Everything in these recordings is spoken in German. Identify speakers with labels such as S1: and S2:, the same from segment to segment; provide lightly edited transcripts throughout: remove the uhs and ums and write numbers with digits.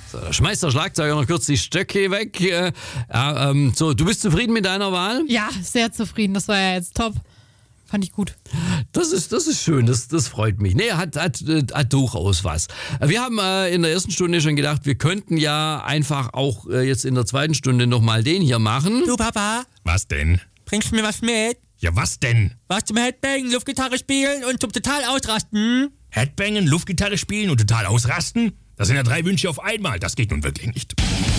S1: So, da schmeißt der Schlagzeuger noch kurz die Stöcke weg. So, du bist zufrieden mit deiner Wahl?
S2: Ja, sehr zufrieden. Das war ja jetzt top. Fand ich gut.
S1: Das ist schön, das freut mich. Nee, hat durchaus was. Wir haben in der ersten Stunde schon gedacht, wir könnten ja einfach auch jetzt in der zweiten Stunde nochmal den hier machen.
S3: Du Papa,
S4: Was denn?
S3: bringst du mir was mit?
S4: Ja, was denn?
S3: Was zum Headbang, Luftgitarre spielen und zum total ausrasten?
S4: Headbangen, Luftgitarre spielen und total ausrasten? Das sind ja 3 Wünsche auf einmal. Das geht nun wirklich nicht.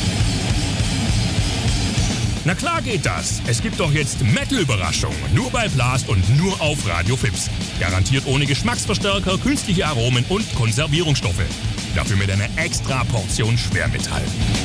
S4: Na klar geht das. Es gibt doch jetzt Metal-Überraschung. Nur bei Blast und nur auf Radio Fips. Garantiert ohne Geschmacksverstärker, künstliche Aromen und Konservierungsstoffe. Dafür mit einer extra Portion Schwermetall.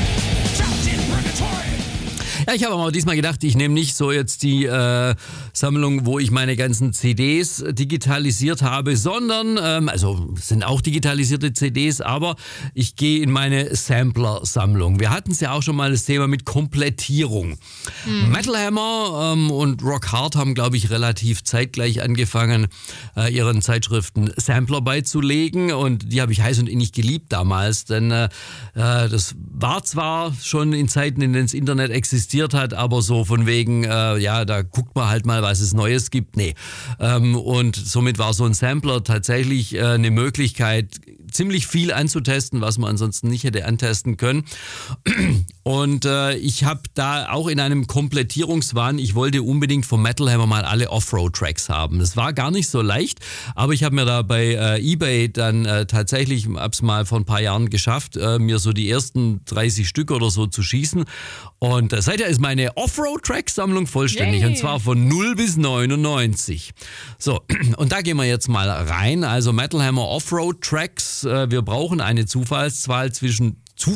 S1: Ja, ich habe aber diesmal gedacht, ich nehme nicht so jetzt die Sammlung, wo ich meine ganzen CDs digitalisiert habe, sondern, also es sind auch digitalisierte CDs, aber ich gehe in meine Sampler-Sammlung. Wir hatten es ja auch schon mal das Thema mit Komplettierung. Metal Hammer und Rock Hard haben, glaube ich, relativ zeitgleich angefangen, ihren Zeitschriften Sampler beizulegen, und die habe ich heiß und innig geliebt damals, denn das war zwar schon in Zeiten, in denen das Internet existiert hat, aber so von wegen, ja, da guckt man halt mal, was es Neues gibt. Nee. Und somit war so ein Sampler tatsächlich eine Möglichkeit, ziemlich viel anzutesten, was man ansonsten nicht hätte antesten können. Und ich habe da auch in einem Komplettierungswahn, ich wollte unbedingt vom Metal Hammer mal alle Offroad-Tracks haben. Das war gar nicht so leicht, aber ich habe mir da bei eBay dann tatsächlich, hab's mal vor ein paar Jahren geschafft, mir so die ersten 30 Stück oder so zu schießen. Und seither ist meine Offroad-Track-Sammlung vollständig. Und zwar von 0 bis 99. So, und da gehen wir jetzt mal rein. Also Metal Hammer Offroad-Tracks. Wir brauchen eine Zufallszahl zwischen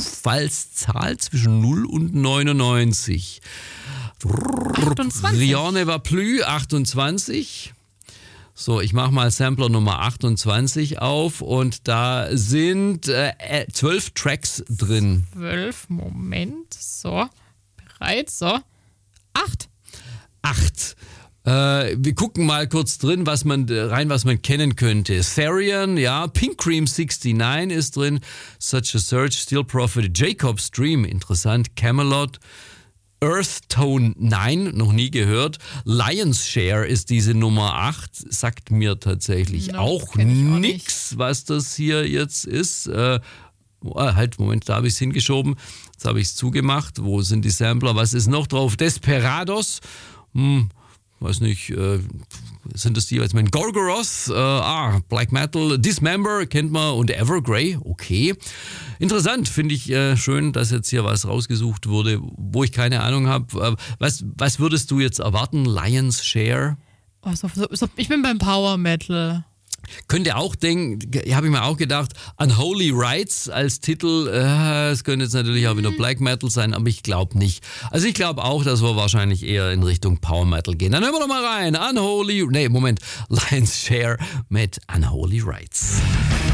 S1: 0 und 99.
S2: 28.
S1: Rien ne va plus, 28. So, ich mache mal Sampler Nummer 28 auf und da sind 12 Tracks drin.
S2: 12, Moment. So, bereit. So, 8.
S1: 8. Wir gucken mal kurz drin, was man kennen könnte. Therian, ja, Pink Cream 69 ist drin, Such a Search, Steel Prophet, Jacob's Dream, interessant, Camelot, Earth Tone 9, noch nie gehört. Lion's Share ist diese Nummer 8, sagt mir tatsächlich auch nix, was das hier jetzt ist. Halt, Moment, da habe ich es hingeschoben, jetzt habe ich es zugemacht. Wo sind die Sampler? Was ist noch drauf? Desperados, weiß nicht, sind das die jetzt mit Gorgoroth, Black Metal, Dismember kennt man und Evergrey, okay. Interessant, finde ich schön, dass jetzt hier was rausgesucht wurde, wo ich keine Ahnung habe. Was würdest du jetzt erwarten? Lion's Share?
S2: Oh, ich bin beim Power Metal.
S1: Könnte auch denken, habe ich mir auch gedacht, Unholy Rites als Titel, es könnte jetzt natürlich auch wieder Black Metal sein, aber ich glaube nicht. Also ich glaube auch, dass wir wahrscheinlich eher in Richtung Power Metal gehen. Dann hören wir doch mal rein. Lion's Share mit Unholy Rites.